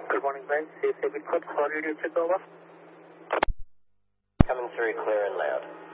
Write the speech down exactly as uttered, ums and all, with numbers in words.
Good morning, Ben. C S A Bigfoot, call radio check over. Coming through clear and loud.